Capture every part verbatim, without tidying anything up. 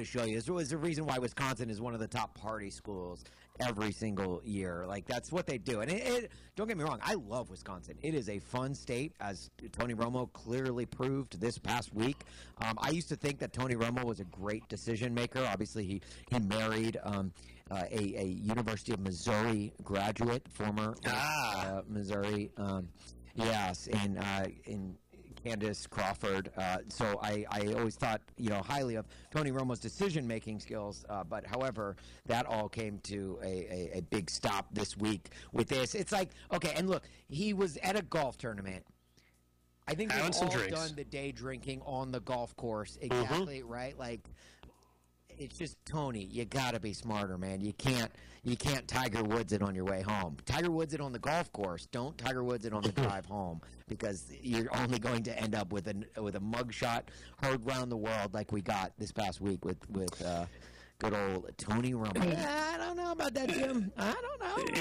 to show you. This was the reason why Wisconsin is one of the top party schools every single year. Like, that's what they do. And it, it, don't get me wrong, I love Wisconsin. It is a fun state, as Tony Romo clearly proved this past week. Um, I used to think that Tony Romo was a great decision maker. Obviously, he, he married um, uh, a, a University of Missouri graduate, former ah. uh, Missouri. Um, yes, in, uh, in Candace Crawford. Uh, so I, I always thought, you know, highly of Tony Romo's decision-making skills. Uh, but, however, that all came to a, a, a big stop this week with this. It's like, okay, and look, he was at a golf tournament. I think we've all drinks. done the day drinking on the golf course. Exactly, mm-hmm. right? Like, it's just, Tony, you got to be smarter, man. You can't you can't Tiger Woods it on your way home. Tiger Woods it on the golf course. Don't Tiger Woods it on the drive home, because you're only going to end up with a with a mugshot heard round the world like we got this past week with with uh, good old Tony Romo. I don't know about that, Jim. I don't know.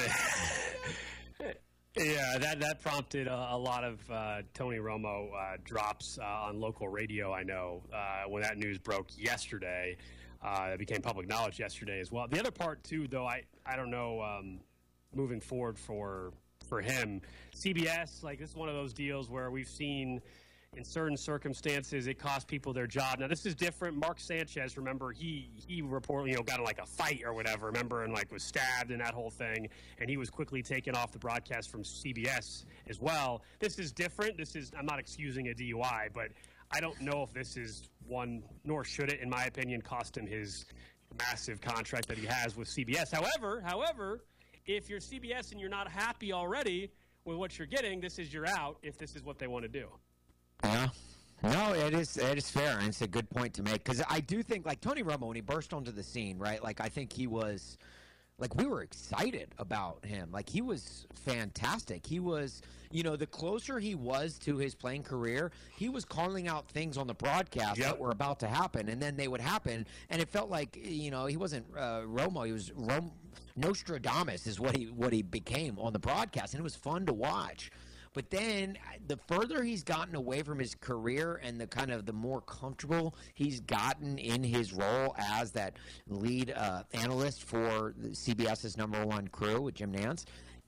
Yeah. Yeah, that, that prompted a, a lot of uh, Tony Romo uh, drops uh, on local radio, I know, uh, when that news broke yesterday. Uh, it became public knowledge yesterday as well. The other part, too, though, I, I don't know, um, moving forward for for him, C B S, like, this is one of those deals where we've seen in certain circumstances it cost people their job. Now, this is different. Mark Sanchez, remember, he he reportedly, you know, got in like a fight or whatever, remember, and like was stabbed and that whole thing, and he was quickly taken off the broadcast from C B S as well. This is different. This is, I'm not excusing a D U I, but I don't know if this is one, nor should it, in my opinion, cost him his massive contract that he has with C B S. However, however, if you're C B S and you're not happy already with what you're getting, this is your out if this is what they want to do. Yeah. No, it is it is fair, and it's a good point to make, because I do think, like, Tony Romo, when he burst onto the scene, right, like, I think he was, like, we were excited about him. Like, he was fantastic. He was, you know, the closer he was to his playing career, he was calling out things on the broadcast yep. that were about to happen, and then they would happen, and it felt like, you know, he wasn't uh, Romo, he was Rom- Nostradamus is what he what he became on the broadcast, and it was fun to watch. But then the further he's gotten away from his career and the kind of the more comfortable he's gotten in his role as that lead uh, analyst for CBS's number one crew with Jim Nantz,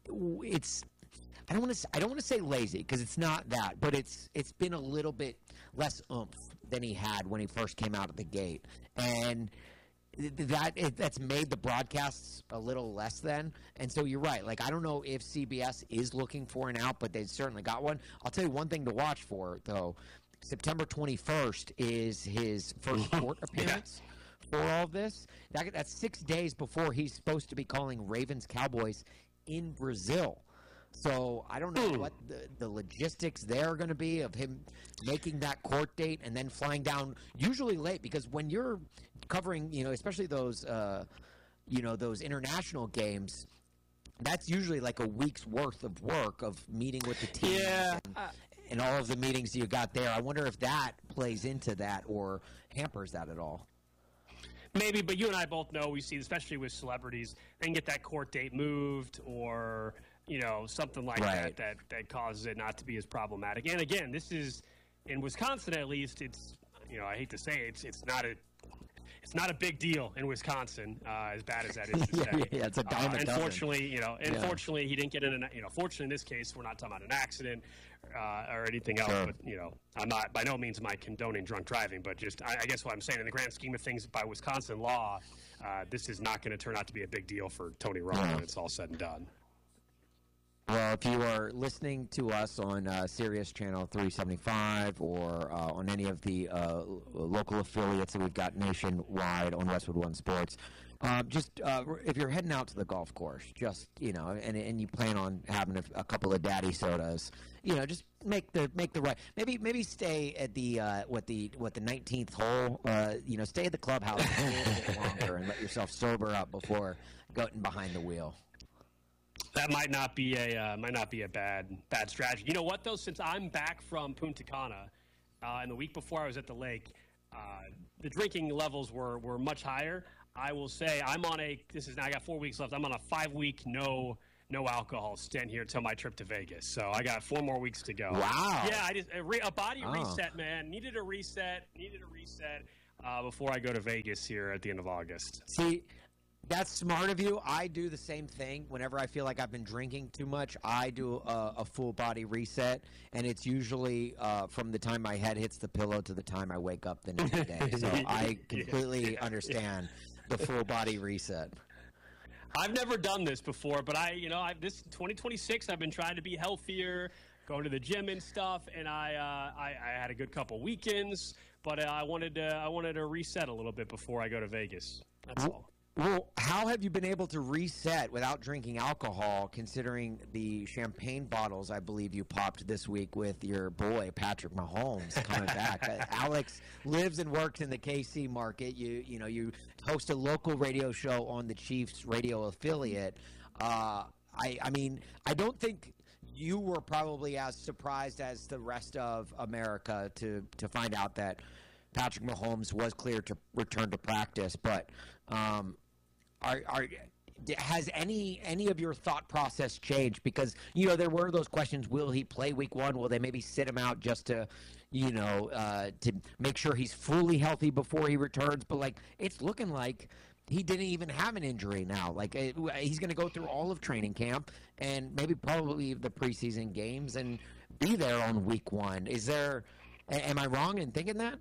it's I don't want to I don't want to say lazy, because it's not that, but it's it's been a little bit less oomph than he had when he first came out of the gate, and that it, that's made the broadcasts a little less than. And so you're right. Like, I don't know if C B S is looking for an out, but they certainly got one. I'll tell you one thing to watch for, though. September twenty-first is his first court appearance yeah. for all of this. That, that's six days before he's supposed to be calling Ravens Cowboys in Brazil. So I don't know Ooh. what the, the logistics there are going to be of him making that court date and then flying down usually late, because when you're covering, you know, especially those, uh, you know, those international games, that's usually like a week's worth of work of meeting with the team yeah. and, uh, and all of the meetings you got there. I wonder if that plays into that or hampers that at all. Maybe, but you and I both know, we see, especially with celebrities, they can get that court date moved or, you know, something like right. that, that that causes it not to be as problematic. And again, this is, in Wisconsin at least, it's, you know, I hate to say it, it's it's not a it's not a big deal in Wisconsin, uh, as bad as that is to yeah, say. yeah, it's a dime uh, a dozen. Unfortunately, you know, Yeah. unfortunately, he didn't get in an, you know, fortunately in this case, we're not talking about an accident uh, or anything else, Sure. but, you know, I'm not, by no means am I condoning drunk driving, but just, I, I guess what I'm saying, in the grand scheme of things, by Wisconsin law, uh, this is not going to turn out to be a big deal for Tony Romo Yeah. when it's all said and done. Well, if you are listening to us on uh, Sirius Channel three seventy-five or uh, on any of the uh, local affiliates that we've got nationwide on Westwood One Sports, uh, just uh, if you're heading out to the golf course, just, you know, and and you plan on having a, a couple of daddy sodas, you know, just make the make the right. Maybe maybe stay at the uh, what the what the nineteenth hole. Uh, you know, stay at the clubhouse a little bit longer and let yourself sober up before going behind the wheel. That might not be a uh, might not be a bad bad strategy. You know what though? Since I'm back from Punta Cana, uh, and the week before I was at the lake, uh, the drinking levels were, were much higher. I will say I'm on a this is now I got four weeks left. I'm on a five week no no alcohol stint here until my trip to Vegas. So I got four more weeks to go. Wow. Yeah, I just a, re, a body oh. reset, man. Needed a reset. Needed a reset. uh, before I go to Vegas here at the end of August. See, that's smart of you. I do the same thing. Whenever I feel like I've been drinking too much, I do a, a full body reset, and it's usually uh, from the time my head hits the pillow to the time I wake up the next day. So I completely understand the full body reset. I've never done this before, but I, you know, I, this twenty twenty-six, I've been trying to be healthier, going to the gym and stuff, and I, uh, I, I had a good couple weekends, but uh, I wanted to, I wanted to reset a little bit before I go to Vegas. That's all. Well, how have you been able to reset without drinking alcohol, considering the champagne bottles I believe you popped this week with your boy, Patrick Mahomes, coming back? Uh, Alex lives and works in the K C market. You you know, you host a local radio show on the Chiefs radio affiliate. Uh, I, I mean, I don't think you were probably as surprised as the rest of America to, to find out that Patrick Mahomes was cleared to return to practice, but um, Are, are has any any of your thought process changed? Because, you know, there were those questions: will he play week one? Will they maybe sit him out just to, you know, uh, to make sure he's fully healthy before he returns? But like, it's looking like he didn't even have an injury now. Like, it, he's going to go through all of training camp and maybe probably the preseason games and be there on week one. Is there? Am I wrong in thinking that?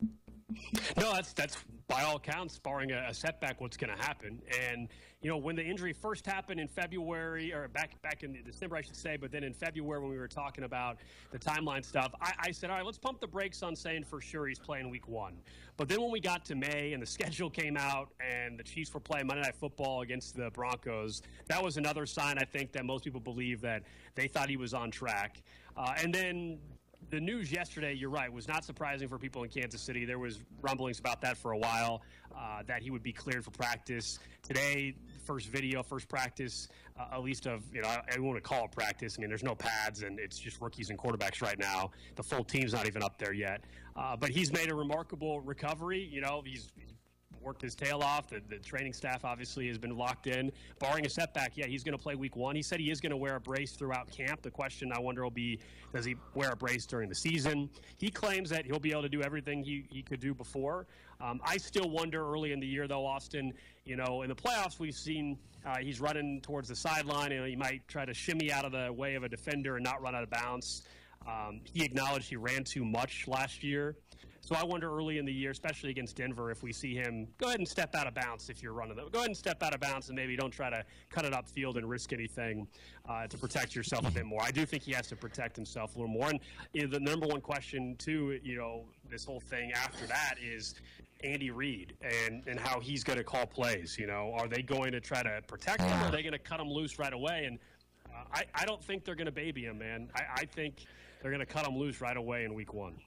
No, that's that's by all accounts, barring a, a setback, what's going to happen. And, you know, when the injury first happened in February, or back back in December, I should say, but then in February when we were talking about the timeline stuff, I, I said, all right, let's pump the brakes on saying for sure he's playing week one. But then when we got to May and the schedule came out and the Chiefs were playing Monday Night Football against the Broncos, that was another sign, I think, that most people believe that they thought he was on track. Uh, and then the news yesterday, you're right, was not surprising for people in Kansas City. There was rumblings about that for a while, uh, that he would be cleared for practice. Today, first video, first practice, uh, at least of, you know, I don't want to call it practice. I mean, there's no pads, and it's just rookies and quarterbacks right now. The full team's not even up there yet. Uh, but he's made a remarkable recovery. You know, he's worked his tail off. The, the training staff obviously has been locked in. Barring a setback, yeah, he's going to play week one. He said he is going to wear a brace throughout camp. The question, I wonder, will be, does he wear a brace during the season? He claims that he'll be able to do everything he, he could do before. Um, I still wonder early in the year, though, Austin, you know, in the playoffs we've seen uh, he's running towards the sideline. You know, he might try to shimmy out of the way of a defender and not run out of bounds. Um, he acknowledged he ran too much last year. So I wonder early in the year, especially against Denver, if we see him go ahead and step out of bounds if you're running them. Go ahead and step out of bounds and maybe don't try to cut it upfield and risk anything uh, to protect yourself a bit more. I do think he has to protect himself a little more. And you know, the number one question, too, you know, this whole thing after that is Andy Reid and, and how he's going to call plays. You know, are they going to try to protect him, or are they going to cut him loose right away? And uh, I, I don't think they're going to baby him, man. I, I think they're going to cut him loose right away in week one.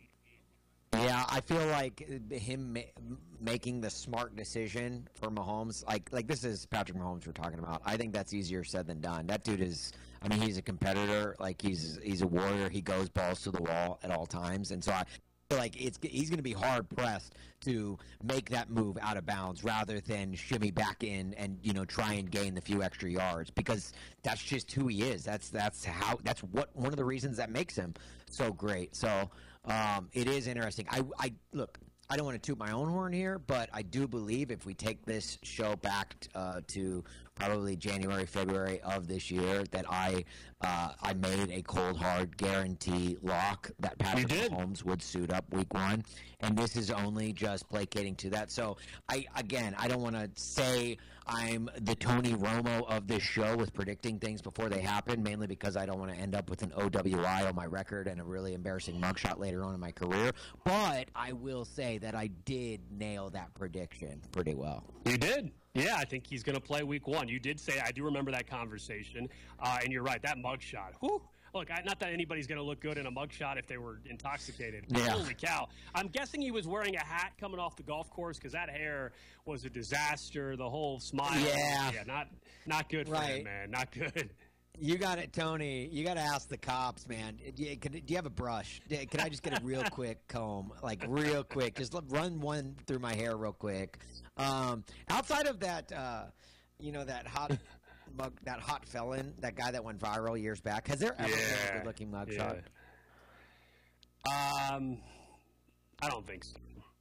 Yeah, I feel like him ma- making the smart decision for Mahomes, like like this is Patrick Mahomes we're talking about. I think that's easier said than done. That dude is, I mean, he's a competitor. Like he's he's a warrior. He goes balls to the wall at all times, and so I feel like it's he's going to be hard pressed to make that move out of bounds rather than shimmy back in and, you know, try and gain the few extra yards, because that's just who he is. That's that's how that's what one of the reasons that makes him so great. So. Um, it is interesting. I, I look, I don't want to toot my own horn here, but I do believe if we take this show back uh, to probably January, February of this year, that I uh, I made a cold hard guarantee lock that Patrick Mahomes would suit up week one, and this is only just placating to that. So I again, I don't want to say I'm the Tony Romo of this show with predicting things before they happen, mainly because I don't want to end up with an O W I on my record and a really embarrassing mugshot later on in my career. But I will say that I did nail that prediction pretty well. You did. Yeah, I think he's going to play week one. You did say, I do remember that conversation, uh, and you're right, that mugshot. Whew. Look, I, not that anybody's going to look good in a mugshot if they were intoxicated. Yeah. Holy cow. I'm guessing he was wearing a hat coming off the golf course, because that hair was a disaster, the whole smile. Yeah. Yeah, not, not good for right. him, man. Not good. You got it, Tony. You got to ask the cops, man. Do you, can, do you have a brush? Can I just get a real quick comb? Like, real quick. Just let, run one through my hair real quick. Um, outside of that, uh, you know, that hot mug, that hot felon, that guy that went viral years back, has there ever yeah. been a good-looking mugshot? Yeah. Um, I don't think so.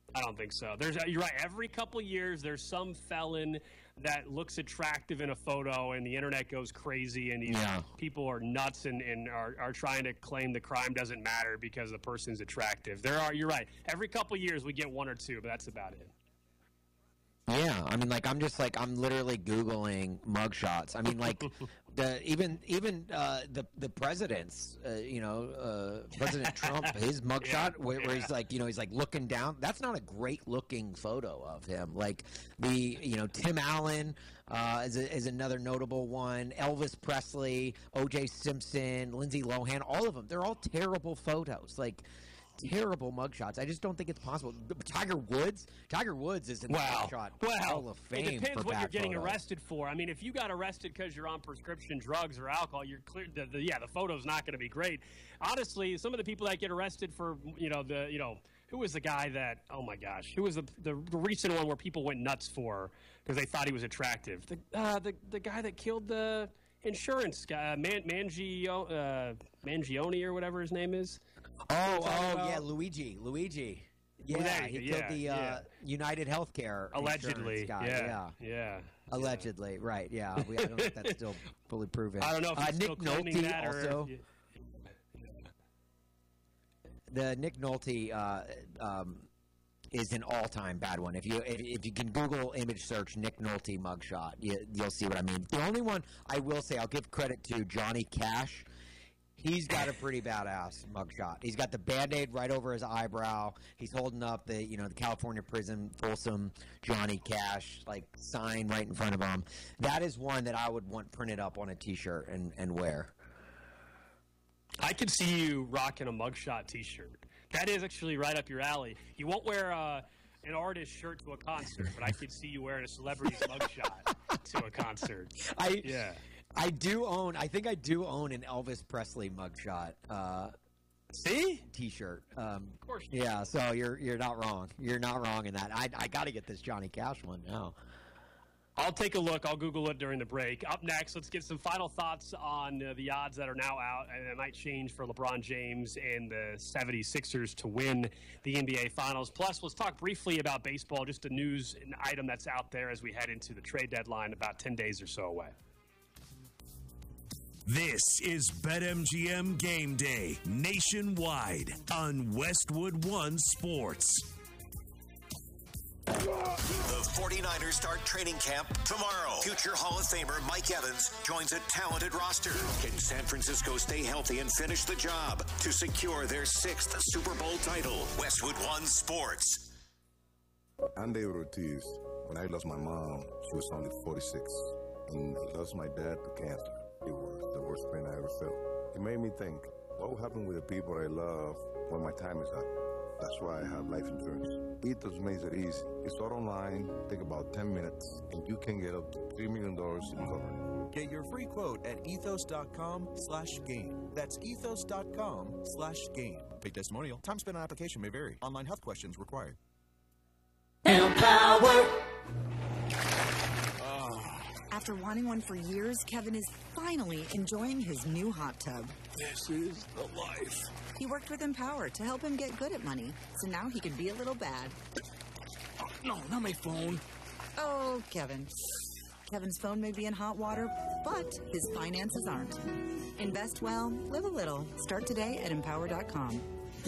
I don't think so. There's you're right. Every couple years, there's some felon that looks attractive in a photo, and the internet goes crazy, and these Yeah. people are nuts and, and are, are trying to claim the crime doesn't matter because the person's attractive. There are. You're right. Every couple years, we get one or two, but that's about it. Yeah, I mean, like, I'm just like, I'm literally Googling mugshots. I mean, like, the even even uh, the the president's, uh, you know, uh, President Trump, his mugshot, Yeah, where, where yeah. he's like, you know, he's like looking down. That's not a great looking photo of him. Like the, you know, Tim Allen uh, is a, is another notable one. Elvis Presley, O J Simpson, Lindsay Lohan, all of them. They're all terrible photos. Like. Terrible mugshots. I just don't think it's possible. Tiger Woods, Tiger Woods is in the Well, mugshot well, Hall of Fame. it depends for what bad you're getting photos. arrested for. I mean, if you got arrested because you're on prescription drugs or alcohol, you're clear. The, the, yeah, the photo's not going to be great. Honestly, some of the people that get arrested for, you know, the, you know, who was the guy that? Oh my gosh, who was the the, the recent one where people went nuts for because they thought he was attractive? The uh, the the guy that killed the insurance guy, Man, Mangio, uh, Mangione or whatever his name is. Oh, talking oh about? yeah, Luigi, Luigi. Yeah, Well, there you he go. killed Yeah, the uh, yeah. United Healthcare Allegedly, insurance guy. yeah, yeah. yeah. Allegedly, right? Yeah, we, I don't think that's still fully proven. I don't know if uh, he's Nick still claiming Nolte that or also. if, The Nick Nolte uh, um, is an all-time bad one. If you if, if you can Google image search Nick Nolte mugshot, you, you'll see what I mean. The only one I will say I'll give credit to Johnny Cash. He's got a pretty badass mugshot. He's got the Band-Aid right over his eyebrow. He's holding up the, you know, the California prison Folsom Johnny Cash, like, sign right in front of him. That is one that I would want printed up on a T-shirt and, and wear. I could see you rocking a mugshot T-shirt. That is actually right up your alley. You won't wear uh, an artist shirt to a concert, but I could see you wearing a celebrity's mugshot to a concert. I Yeah. I do own. I think I do own an Elvis Presley mugshot uh, See? T-shirt. Um, Of course. you yeah, so you're you're not wrong. You're not wrong in that. I I got to get this Johnny Cash one now. I'll take a look. I'll Google it during the break. Up next, let's get some final thoughts on uh, the odds that are now out, and it might change for LeBron James and the seventy-sixers to win the N B A Finals. Plus, let's talk briefly about baseball, just a news item that's out there as we head into the trade deadline about ten days or so away. This is BetMGM Game Day nationwide on Westwood One Sports. The forty-niners start training camp tomorrow. Future Hall of Famer Mike Evans joins a talented roster. Can San Francisco stay healthy and finish the job to secure their sixth Super Bowl title? Westwood One Sports. I'm David Ortiz. When I lost my mom, she was only forty-six. And I lost my dad to cancer. It was the worst pain I ever felt. It made me think, what will happen with the people I love when my time is up? That's why I have life insurance. Ethos makes it easy. It's all online, take about ten minutes, and you can get up to three million dollars in coverage. Get your free quote at ethos.com slash game. That's ethos.com slash game. Paid testimonial. Time spent on application may vary. Online health questions required. Empower. After wanting one for years, Kevin is finally enjoying his new hot tub. This is the life. He worked with Empower to help him get good at money, so now he can be a little bad. Oh, no, not my phone. Oh, Kevin. Kevin's phone may be in hot water, but his finances aren't. Invest well, live a little. Start today at empower dot com.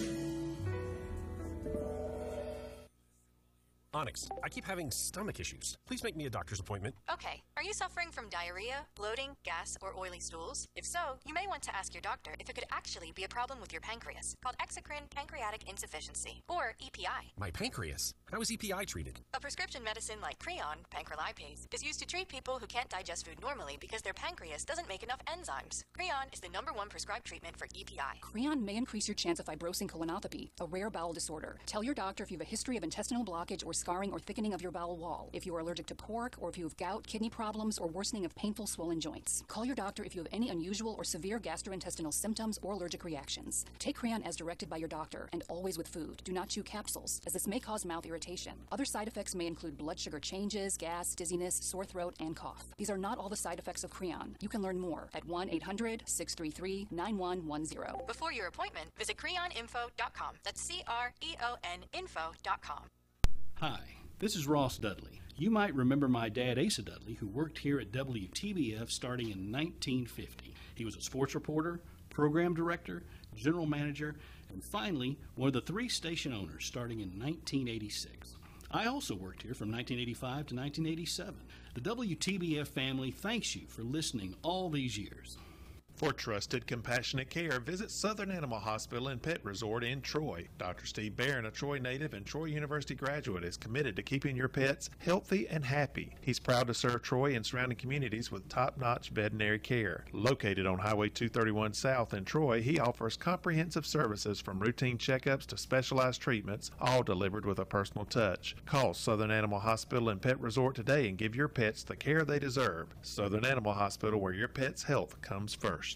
Onyx, I keep having stomach issues. Please make me a doctor's appointment. Okay, are you suffering from diarrhea, bloating, gas, or oily stools? If so, you may want to ask your doctor if it could actually be a problem with your pancreas, called exocrine pancreatic insufficiency, or E P I. My pancreas? How is E P I treated? A prescription medicine like Creon, pancrelipase, is used to treat people who can't digest food normally because their pancreas doesn't make enough enzymes. Creon is the number one prescribed treatment for E P I. Creon may increase your chance of fibrosing colonopathy, a rare bowel disorder. Tell your doctor if you have a history of intestinal blockage or scarring or thickening of your bowel wall, if you are allergic to pork, or if you have gout, kidney problems, or worsening of painful swollen joints. Call your doctor if you have any unusual or severe gastrointestinal symptoms or allergic reactions. Take Creon as directed by your doctor, and always with food. Do not chew capsules, as this may cause mouth irritation. Other side effects may include blood sugar changes, gas, dizziness, sore throat, and cough. These are not all the side effects of Creon. You can learn more at one eight hundred, six three three, nine one one zero. Before your appointment, visit creon info dot com. That's C R E O N info dot com. Hi, this is Ross Dudley. You might remember my dad, Asa Dudley, who worked here at W T B F starting in nineteen fifty. He was a sports reporter, program director, general manager, and finally, one of the three station owners starting in nineteen eighty-six. I also worked here from nineteen eighty-five to nineteen eighty-seven. The W T B F family thanks you for listening all these years. For trusted, compassionate care, visit Southern Animal Hospital and Pet Resort in Troy. Doctor Steve Barron, a Troy native and Troy University graduate, is committed to keeping your pets healthy and happy. He's proud to serve Troy and surrounding communities with top-notch veterinary care. Located on Highway two thirty-one South in Troy, he offers comprehensive services from routine checkups to specialized treatments, all delivered with a personal touch. Call Southern Animal Hospital and Pet Resort today and give your pets the care they deserve. Southern Animal Hospital, where your pet's health comes first.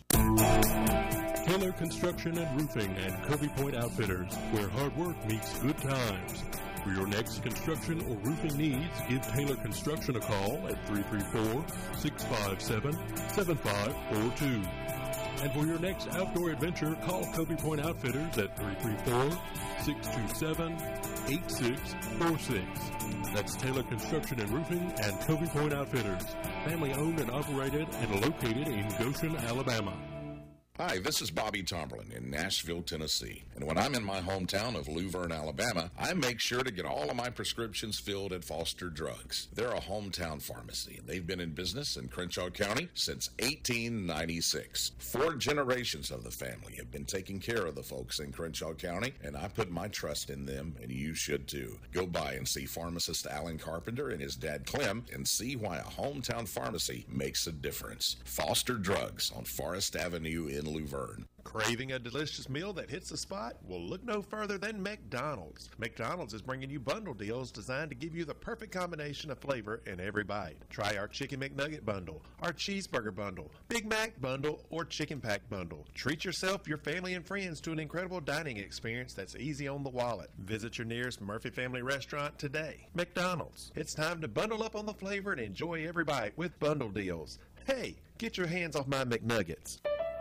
Taylor Construction and Roofing and Covey Point Outfitters, where hard work meets good times. For your next construction or roofing needs, give Taylor Construction a call at three three four, six five seven, seven five four two. And for your next outdoor adventure, call Covey Point Outfitters at three three four, six two seven, eight six four six. That's Taylor Construction and Roofing and Covey Point Outfitters, family owned and operated and located in Goshen, Alabama. Hi, this is Bobby Tomberlin in Nashville, Tennessee. And when I'm in my hometown of Luverne, Alabama, I make sure to get all of my prescriptions filled at Foster Drugs. They're a hometown pharmacy, and they've been in business in Crenshaw County since eighteen ninety-six. Four generations of the family have been taking care of the folks in Crenshaw County, and I put my trust in them, and you should too. Go by and see pharmacist Alan Carpenter and his dad Clem and see why a hometown pharmacy makes a difference. Foster Drugs on Forest Avenue in Luverne. Craving a delicious meal that hits the spot? Well, look no further than McDonald's. McDonald's is bringing you bundle deals designed to give you the perfect combination of flavor in every bite. Try our Chicken McNugget bundle, our Cheeseburger bundle, Big Mac bundle, or Chicken Pack bundle. Treat yourself, your family, and friends to an incredible dining experience that's easy on the wallet. Visit your nearest Murphy Family Restaurant today. McDonald's. It's time to bundle up on the flavor and enjoy every bite with bundle deals. Hey, get your hands off my McNuggets.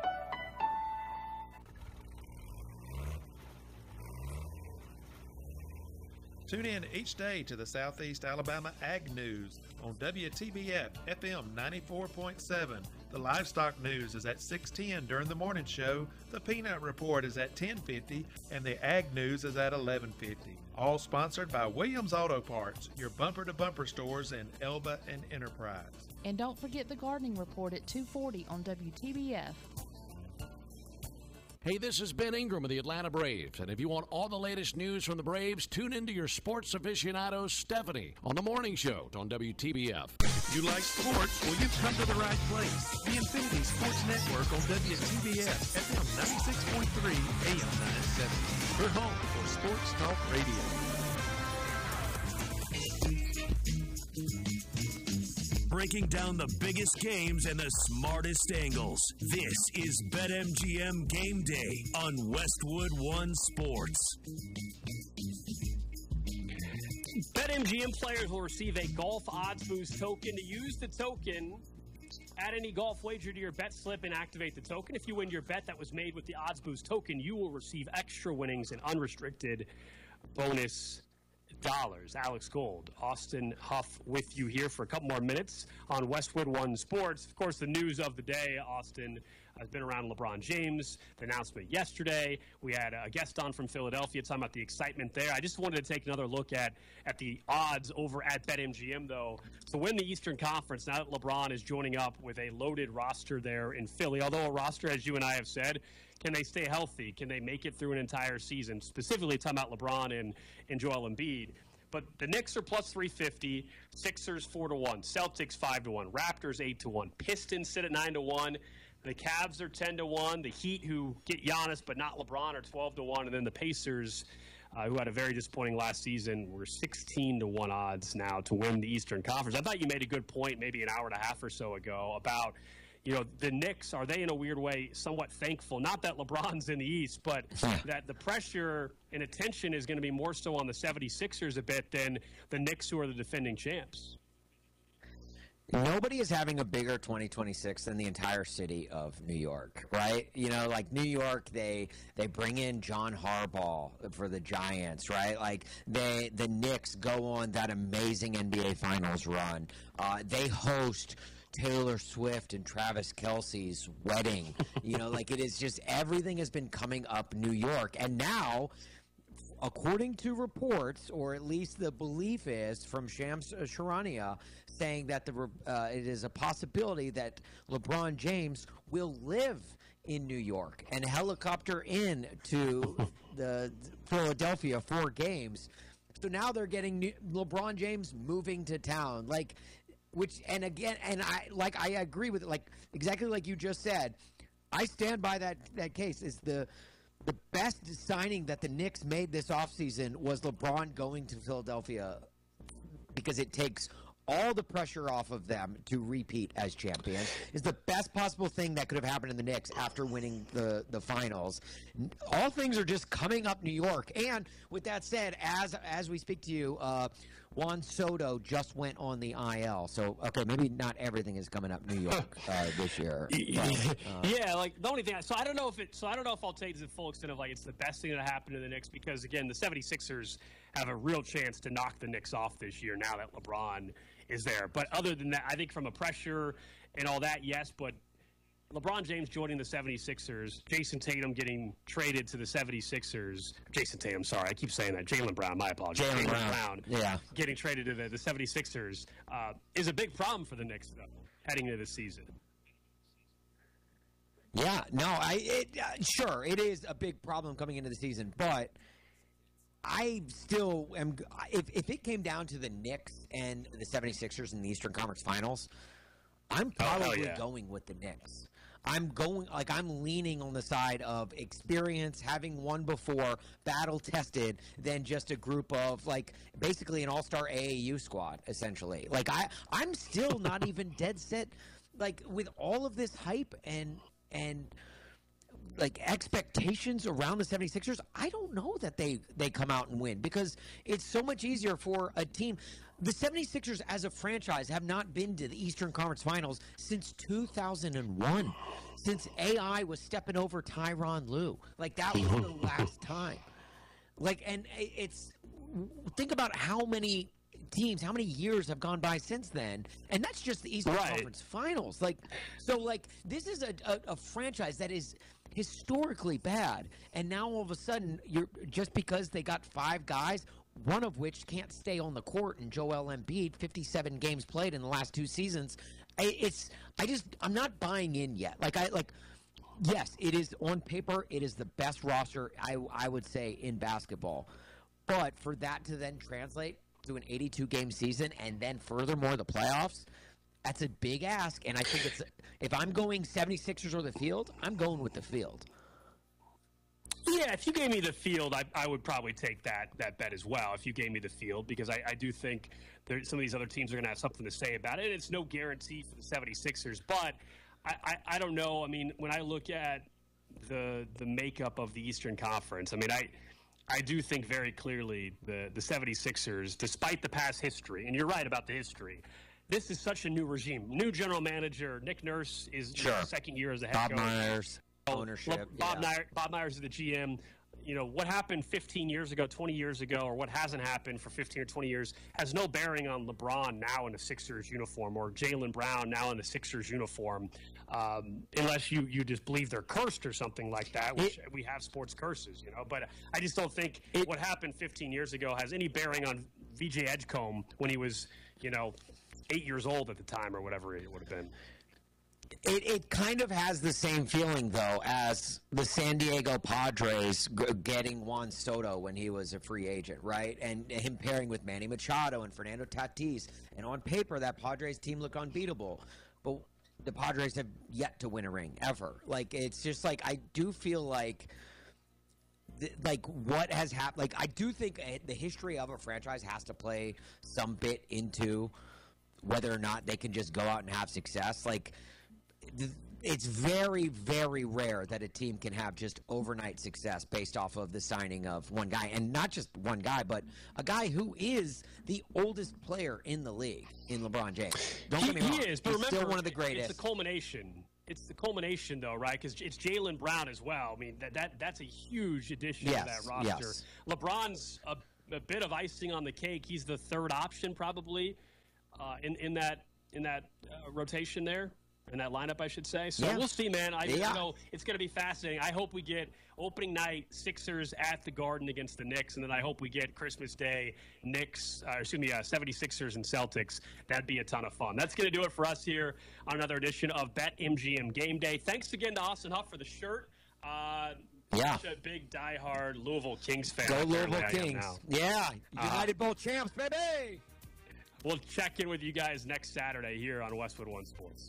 Tune in each day to the Southeast Alabama Ag News on W T B F F M ninety-four point seven. The livestock news is at six ten during the morning show. The Peanut Report is at ten fifty, and the Ag News is at eleven fifty. All sponsored by Williams Auto Parts, your bumper-to-bumper stores in Elba and Enterprise. And don't forget the Gardening Report at two forty on W T B F. Hey, this is Ben Ingram of the Atlanta Braves, and if you want all the latest news from the Braves, tune into your sports aficionado, Stephanie, on the morning show on W T B F. If you like sports, well, you've come to the right place. The Infinity Sports Network on W T B F, F M ninety-six point three, A M nine seventy. Your home for sports talk radio. Breaking down the biggest games and the smartest angles. This is BetMGM Game Day on Westwood One Sports. BetMGM players will receive a Golf Odds Boost token. To use the token, add any golf wager to your bet slip and activate the token. If you win your bet that was made with the Odds Boost token, you will receive extra winnings and unrestricted bonus dollars. Alex Gold, Austin Huff with you here for a couple more minutes on Westwood One Sports. Of course, the news of the day, Austin, has been around LeBron James, the announcement yesterday. We had a guest on from Philadelphia talking about the excitement there. I just wanted to take another look at, at the odds over at BetMGM, though. To win the Eastern Conference, now that LeBron is joining up with a loaded roster there in Philly, although a roster, as you and I have said, can they stay healthy? Can they make it through an entire season? Specifically, talking about LeBron and, and Joel Embiid. But the Knicks are plus three fifty, Sixers four to one, Celtics five to one, Raptors eight to one, Pistons sit at nine to one, the Cavs are ten to one, the Heat, who get Giannis but not LeBron, are twelve to one, and then the Pacers, uh, who had a very disappointing last season, were sixteen to one odds now to win the Eastern Conference. I thought you made a good point maybe an hour and a half or so ago about, you know, the Knicks, are they in a weird way somewhat thankful, not that LeBron's in the East, but that the pressure and attention is going to be more so on the seventy-sixers a bit than the Knicks, who are the defending champs? Nobody is having a bigger twenty twenty-six than the entire city of New York, right? You know, like New York, they they bring in John Harbaugh for the Giants, right? Like they the Knicks go on that amazing N B A Finals run. Uh, they host Taylor Swift and Travis Kelce's wedding. You know, like it is just everything has been coming up New York, and now, according to reports, or at least the belief is from Shams Charania, saying that the uh, it is a possibility that LeBron James will live in New York and helicopter in to the Philadelphia for games. So now they're getting new, LeBron James moving to town, like, which and again, and I like I agree with it, like exactly like you just said. I stand by that that case. Is the The best signing that the Knicks made this offseason was LeBron going to Philadelphia, because it takes all the pressure off of them to repeat as champions. Is the best possible thing that could have happened in the Knicks after winning the, the finals. All things are just coming up New York. And with that said, as as we speak to you, uh, Juan Soto just went on the I L. So, okay, maybe not everything is coming up New York uh, this year. But, uh, yeah, like the only thing. I, so I don't know if it. So I don't know if I'll take the full extent of like it's the best thing that happened to the Knicks, because again, the seventy-sixers have a real chance to knock the Knicks off this year now that LeBron is there. But other than that, I think from a pressure and all that, yes, but LeBron James joining the seventy-sixers, Jason Tatum getting traded to the seventy-sixers. Jason Tatum, sorry, I keep saying that. Jaylen Brown, my apologies. Jaylen Brown. Brown Yeah. getting traded to the, the seventy-sixers uh, is a big problem for the Knicks, though, heading into the season. Yeah, no, I it, uh, sure, it is a big problem coming into the season, but I still am – if if it came down to the Knicks and the seventy-sixers in the Eastern Conference Finals, I'm probably oh, yeah. going with the Knicks. I'm going – like I'm leaning on the side of experience, having won before, battle-tested, than just a group of, like, basically an all-star A A U squad, essentially. Like, I, I'm still not even dead set, like, with all of this hype and and – like expectations around the seventy-sixers, I don't know that they, they come out and win, because it's so much easier for a team. The seventy-sixers as a franchise have not been to the Eastern Conference Finals since two thousand one, since A I was stepping over Tyronn Lue. Like that was the last time. Like, and it's, think about how many teams, how many years have gone by since then, and that's just the Eastern Right. Conference Finals. Like, so like this is a, a, a franchise that is historically bad, and now all of a sudden, you're just because they got five guys, one of which can't stay on the court, and Joel Embiid, fifty-seven games played in the last two seasons. I, it's I just I'm not buying in yet. Like I like. Yes, it is on paper. It is the best roster I I would say in basketball, but for that to then translate to an eighty-two game season and then furthermore the playoffs, that's a big ask. And I think it's if I'm going seventy-sixers or the field, I'm going with the field. Yeah, if you gave me the field, I, I would probably take that that bet as well, if you gave me the field, because I, I do think there, some of these other teams are going to have something to say about it. And it's no guarantee for the seventy-sixers, but I, I, I don't know. I mean, when I look at the the makeup of the Eastern Conference, I mean, I I do think very clearly the, the seventy-sixers, despite the past history, and you're right about the history, this is such a new regime. New general manager, Nick Nurse is Sure. in his second year as a head Bob coach. Myers, ownership. Bob, yeah. Myers, Bob Myers is the G M. You know, what happened fifteen years ago, twenty years ago, or what hasn't happened for fifteen or twenty years has no bearing on LeBron now in a Sixers uniform, or Jaylen Brown now in the Sixers uniform, um, unless you, you just believe they're cursed or something like that, which it, we have sports curses, you know. But I just don't think it, what happened fifteen years ago has any bearing on V J Edgecombe when he was, you know, eight years old at the time or whatever it would have been. It, it kind of has the same feeling, though, as the San Diego Padres g- getting Juan Soto when he was a free agent, right? And him pairing with Manny Machado and Fernando Tatis. And on paper, that Padres team looked unbeatable. But the Padres have yet to win a ring, ever. Like, it's just like, I do feel like, th- like, what has happened. Like, I do think uh, the history of a franchise has to play some bit into whether or not they can just go out and have success. Like, it's very, very rare that a team can have just overnight success based off of the signing of one guy. And not just one guy, but a guy who is the oldest player in the league in LeBron James. Don't he, get me wrong. He is, but He's remember, still one of the greatest. It's the culmination. It's the culmination, though, right? Because it's Jaylen Brown as well. I mean, that, that that's a huge addition yes, to that roster. Yes. LeBron's a, a bit of icing on the cake. He's the third option, probably, uh, in, in that, in that uh, rotation there. In that lineup, I should say. So yeah. we'll see, man. I yeah. you know it's going to be fascinating. I hope we get opening night Sixers at the Garden against the Knicks, and then I hope we get Christmas Day Knicks, uh, excuse me, uh, seventy-sixers and Celtics. That'd be a ton of fun. That's going to do it for us here on another edition of BetMGM Game Day. Thanks again to Austin Huff for the shirt. Uh, yeah. Such a big, diehard Louisville Kings fan. Go Louisville Kings. Yeah. United uh, Bowl champs, baby. We'll check in with you guys next Saturday here on Westwood One Sports.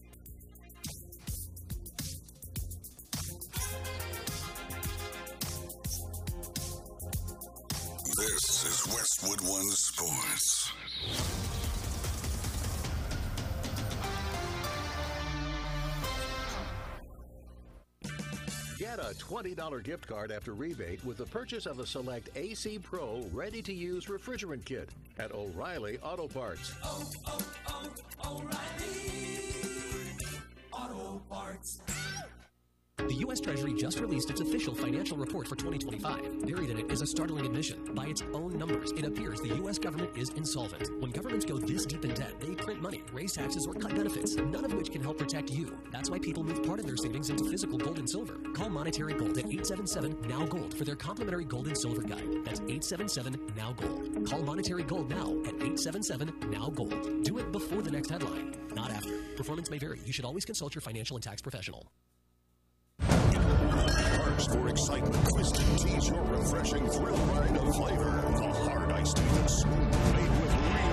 This is Westwood One Sports. Get a twenty dollars gift card after rebate with the purchase of a select A C Pro ready-to-use refrigerant kit at O'Reilly Auto Parts. Oh, oh, oh, O'Reilly Auto Parts. The U S Treasury just released its official financial report for twenty twenty-five. Buried in it is a startling admission. By its own numbers, it appears the U S government is insolvent. When governments go this deep in debt, they print money, raise taxes, or cut benefits, none of which can help protect you. That's why people move part of their savings into physical gold and silver. Call Monetary Gold at eight seven seven, N O W Gold for their complimentary gold and silver guide. That's eight seven seven, N O W Gold. Call Monetary Gold now at eight seven seven, N O W Gold. Do it before the next headline, not after. Performance may vary. You should always consult your financial and tax professional. Parks for excitement, twisted teas, your refreshing thrill ride of flavor. The hard iced tea that's smooth, made with real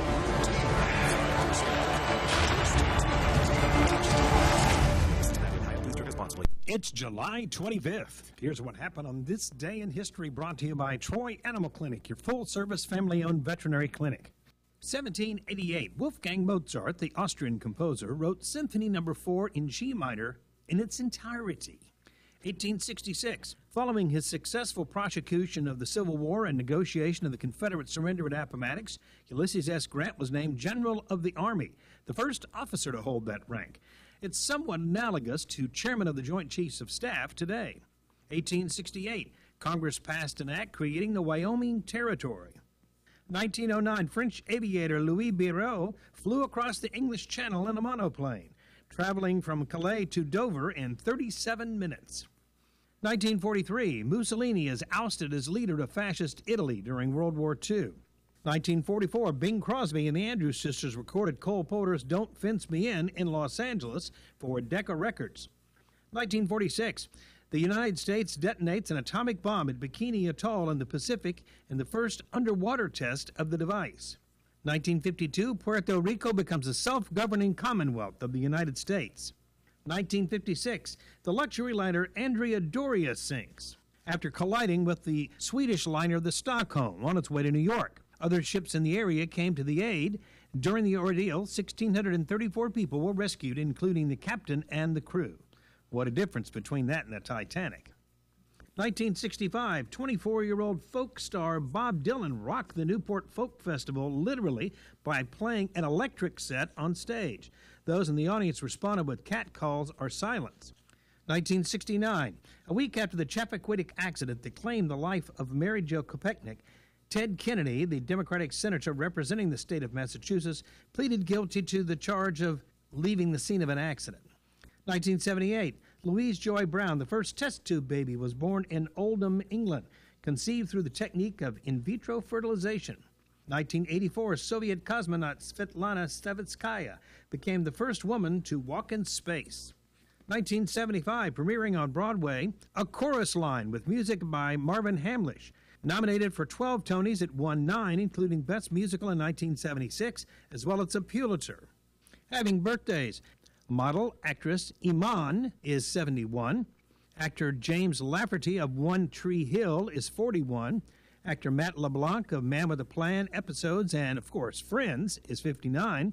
tea. It's July twenty-fifth. Here's what happened on this day in history, brought to you by Troy Animal Clinic, your full-service family-owned veterinary clinic. seventeen eighty-eight, Wolfgang Mozart, the Austrian composer, wrote Symphony Number four in G minor in its entirety. eighteen sixty-six, following his successful prosecution of the Civil War and negotiation of the Confederate surrender at Appomattox, Ulysses S. Grant was named General of the Army, the first officer to hold that rank. It's somewhat analogous to Chairman of the Joint Chiefs of Staff today. eighteen sixty-eight, Congress passed an act creating the Wyoming Territory. nineteen oh nine, French aviator Louis Bireau flew across the English Channel in a monoplane, traveling from Calais to Dover in thirty-seven minutes. nineteen forty-three, Mussolini is ousted as leader of fascist Italy during World War Two. nineteen forty-four, Bing Crosby and the Andrews Sisters recorded Cole Porter's Don't Fence Me In in Los Angeles for Decca Records. nineteen forty-six, the United States detonates an atomic bomb at Bikini Atoll in the Pacific in the first underwater test of the device. nineteen fifty-two, Puerto Rico becomes a self-governing commonwealth of the United States. nineteen fifty-six, the luxury liner Andrea Doria sinks after colliding with the Swedish liner the Stockholm on its way to New York. Other ships in the area came to the aid. During the ordeal, one thousand six hundred thirty-four people were rescued, including the captain and the crew. What a difference between that and the Titanic. nineteen sixty-five, twenty-four-year-old folk star Bob Dylan rocked the Newport Folk Festival literally by playing an electric set on stage. Those in the audience responded with catcalls or silence. nineteen sixty-nine, a week after the Chappaquiddick accident that claimed the life of Mary Jo Kopechne, Ted Kennedy, the Democratic senator representing the state of Massachusetts, pleaded guilty to the charge of leaving the scene of an accident. nineteen seventy-eight, Louise Joy Brown, the first test tube baby, was born in Oldham, England, conceived through the technique of in vitro fertilization. nineteen eighty-four, Soviet cosmonaut Svetlana Savitskaya became the first woman to walk in space. nineteen seventy-five, premiering on Broadway, A Chorus Line with music by Marvin Hamlish. Nominated for twelve Tonys, it won nine, including Best Musical in nineteen seventy-six, as well as a Pulitzer. Having birthdays, model, actress Iman is seventy-one. Actor James Lafferty of One Tree Hill is forty-one. Actor Matt LeBlanc of Man with a Plan episodes and, of course, Friends is fifty-nine.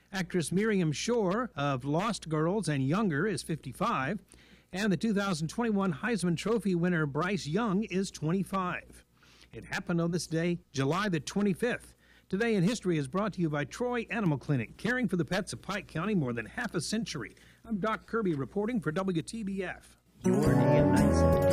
Actress Miriam Shore of Lost Girls and Younger is fifty-five. And the two thousand twenty-one Heisman Trophy winner Bryce Young is twenty-five. It happened on this day, July the twenty-fifth. Today in History is brought to you by Troy Animal Clinic, caring for the pets of Pike County more than half a century. I'm Doc Kirby reporting for W T B F. Your